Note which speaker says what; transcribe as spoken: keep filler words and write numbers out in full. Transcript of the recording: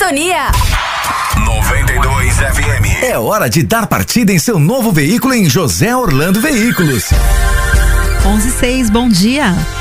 Speaker 1: sintonia.
Speaker 2: noventa e dois F M.
Speaker 3: É hora de dar partida em seu novo veículo em José Orlando Veículos.
Speaker 4: onze e seis, bom dia.